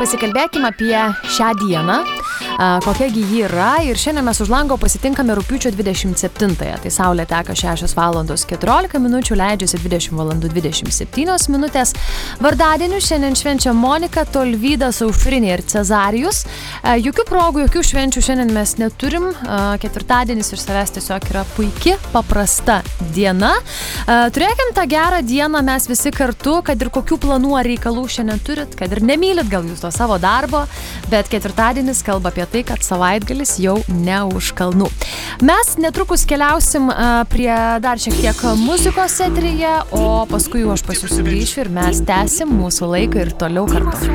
pasikalbėkime apie šią dieną, kokiagi ji yra. Ir šiandien mes už lango pasitinkame rugpjūčio 27-ąją. Tai saulė teka 6 valandos 14 minučių, leidžiasi 20 valandų 27 minutės. Vardadienių šiandien švenčia Monika, Tolvydas, Aušrinė ir Cezarijus. Jokių progų, jokių švenčių šiandien mes neturim. Ketvirtadienis iš savęs tiesiog yra puiki, paprasta diena. Turėkim tą gerą dieną mes visi kartu, kad ir kokių planų ar reikalų šiandien turit, kad ir nemylit gal jūs to savo darbo, bet ketvirtadienis kalba apie tai, kad savaitgalis jau ne už kalnų. Mes netrukus keliausim prie dar šiek tiek muzikos eteryje, o paskui jau aš pas jūs sugrįšiu ir mes tęsim mūsų laiką ir toliau kartu.